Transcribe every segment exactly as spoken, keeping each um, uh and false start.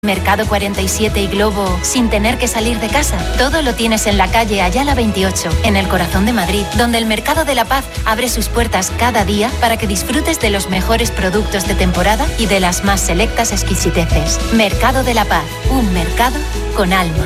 Mercado cuarenta y siete y Globo sin tener que salir de casa. Todo lo tienes en la calle Ayala veintiocho, en el corazón de Madrid, donde el Mercado de la Paz abre sus puertas cada día para que disfrutes de los mejores productos de temporada y de las más selectas exquisiteces. Mercado de la Paz, un mercado con alma.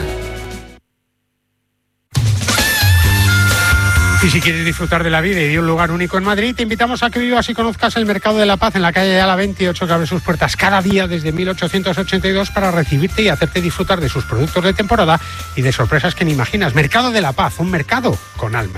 Y si quieres disfrutar de la vida y de un lugar único en Madrid, te invitamos a que vivas y conozcas el Mercado de la Paz en la calle Ayala veintiocho, que abre sus puertas cada día desde mil ochocientos ochenta y dos para recibirte y hacerte disfrutar de sus productos de temporada y de sorpresas que ni imaginas. Mercado de la Paz, un mercado con alma.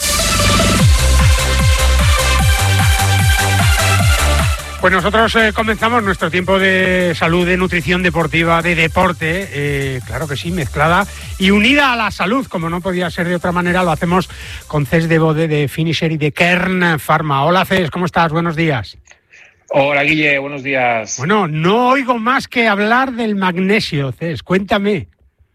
Pues nosotros eh, comenzamos nuestro tiempo de salud, de nutrición deportiva, de deporte, eh, claro que sí, mezclada y unida a la salud, como no podía ser de otra manera. Lo hacemos con Cés de Bode, de Finisher y de Kern Pharma. Hola Cés, ¿cómo estás? Buenos días. Hola Guille, buenos días. Bueno, no oigo más que hablar del magnesio, Cés, cuéntame.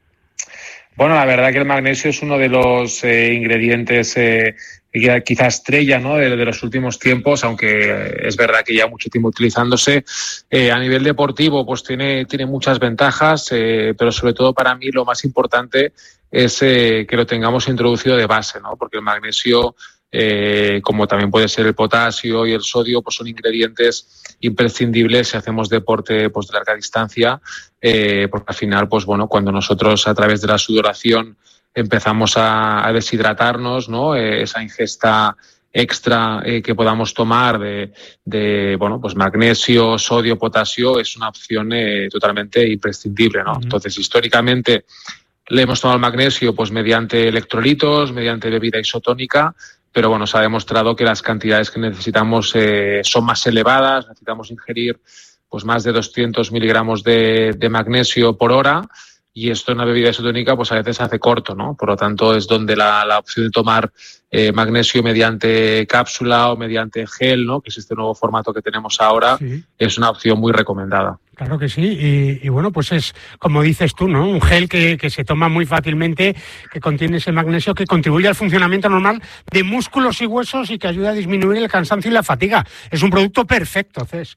Bueno, la verdad que el magnesio es uno de los eh, ingredientes eh, quizá estrella, ¿no?, de, de los últimos tiempos, aunque es verdad que ya mucho tiempo utilizándose. Eh, a nivel deportivo, pues tiene, tiene muchas ventajas, eh, pero sobre todo para mí lo más importante es eh, que lo tengamos introducido de base, ¿no?, porque el magnesio, eh, como también puede ser el potasio y el sodio, pues son ingredientes imprescindibles si hacemos deporte pues de larga distancia, eh, porque al final, pues bueno, cuando nosotros a través de la sudoración empezamos a, a deshidratarnos, ¿no?, eh, esa ingesta extra eh, que podamos tomar de, de, bueno, pues magnesio, sodio, potasio, es una opción eh, totalmente imprescindible, ¿no? Uh-huh. Entonces, históricamente le hemos tomado el magnesio pues mediante electrolitos, mediante bebida isotónica, pero bueno, se ha demostrado que las cantidades que necesitamos eh, son más elevadas, necesitamos ingerir pues más de doscientos miligramos de, de magnesio por hora, y esto en una bebida isotónica pues a veces hace corto, ¿no? Por lo tanto, es donde la, la opción de tomar eh, magnesio mediante cápsula o mediante gel, ¿no?, que es este nuevo formato que tenemos ahora, sí, es una opción muy recomendada. Claro que sí, y, y bueno, pues es como dices tú, ¿no?, un gel que, que se toma muy fácilmente, que contiene ese magnesio, que contribuye al funcionamiento normal de músculos y huesos y que ayuda a disminuir el cansancio y la fatiga. Es un producto perfecto, Cesc.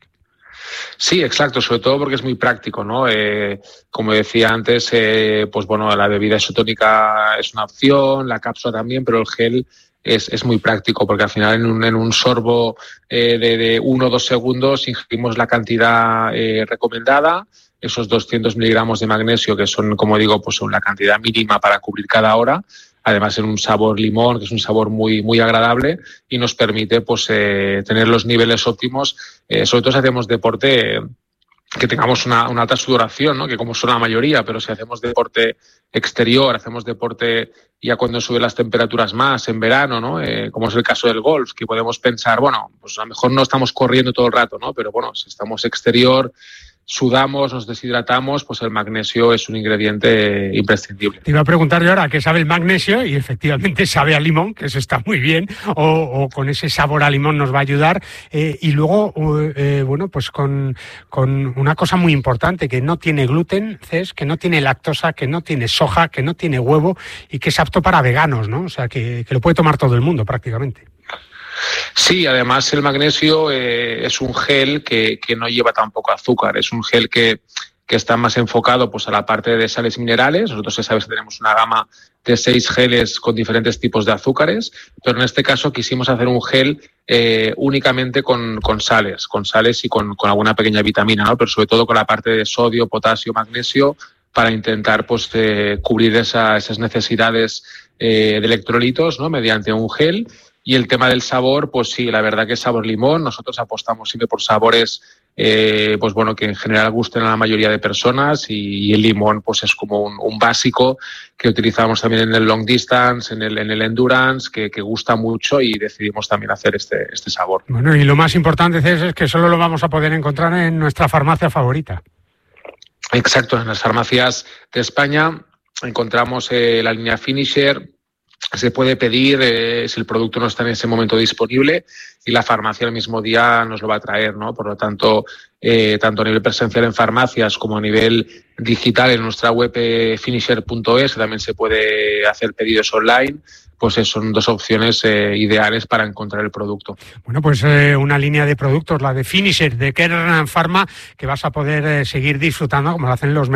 Sí, exacto, sobre todo porque es muy práctico, ¿no? Eh, como decía antes, eh, pues bueno, la bebida isotónica es una opción, la cápsula también, pero el gel es, es muy práctico porque al final en un, en un sorbo eh, de, de uno o dos segundos ingerimos la cantidad eh, recomendada, esos doscientos miligramos de magnesio, que son, como digo, pues son la cantidad mínima para cubrir cada hora. Además en un sabor limón, que es un sabor muy muy agradable y nos permite pues eh, tener los niveles óptimos, eh, sobre todo si hacemos deporte, eh, que tengamos una, una alta sudoración, ¿no?, que como son la mayoría, pero si hacemos deporte exterior, hacemos deporte ya cuando suben las temperaturas más, en verano, ¿no?, eh, como es el caso del golf, que podemos pensar, bueno, pues a lo mejor no estamos corriendo todo el rato, ¿no?, pero bueno, si estamos exterior, sudamos, nos deshidratamos, pues el magnesio es un ingrediente imprescindible. Te iba a preguntar yo ahora qué sabe el magnesio y efectivamente sabe a limón, que eso está muy bien, o, o con ese sabor a limón nos va a ayudar. Eh, y luego, eh, bueno, pues con, con una cosa muy importante, que no tiene gluten, Cés, que no tiene lactosa, que no tiene soja, que no tiene huevo y que es apto para veganos, ¿no? O sea, que, que lo puede tomar todo el mundo prácticamente. Sí, además el magnesio eh, es un gel que, que no lleva tampoco azúcar, es un gel que, que está más enfocado pues a la parte de sales minerales. Nosotros ya sabes que tenemos una gama de seis geles con diferentes tipos de azúcares, pero en este caso quisimos hacer un gel eh, únicamente con, con sales, con sales y con, con alguna pequeña vitamina, ¿no?, pero sobre todo con la parte de sodio, potasio, magnesio, para intentar pues eh, cubrir esa, esas necesidades eh, de electrolitos, ¿no?, mediante un gel. Y el tema del sabor, pues sí, la verdad que es sabor limón. Nosotros apostamos siempre por sabores, eh, pues bueno, que en general gusten a la mayoría de personas, y, y el limón, pues es como un, un básico que utilizamos también en el long distance, en el, en el endurance, que, que gusta mucho, y decidimos también hacer este, este sabor. Bueno, y lo más importante, César, es que solo lo vamos a poder encontrar en nuestra farmacia favorita. Exacto, en las farmacias de España encontramos eh, la línea Finisher, se puede pedir eh, si el producto no está en ese momento disponible, y la farmacia el mismo día nos lo va a traer, ¿no? Por lo tanto, eh, tanto a nivel presencial en farmacias como a nivel digital en nuestra web eh, finisher punto es, también se puede hacer pedidos online. Pues son dos opciones eh, ideales para encontrar el producto. Bueno, pues eh, una línea de productos, la de Finisher, de Kern Pharma, que vas a poder eh, seguir disfrutando como lo hacen los